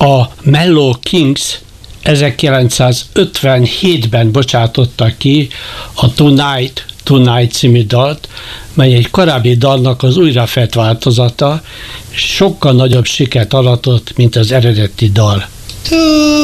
A Mellow Kings 1957-ben bocsátotta ki a Tonight című dalt, mely egy korábbi dalnak az újrafett változata, és sokkal nagyobb sikert aratott, mint az eredeti dal.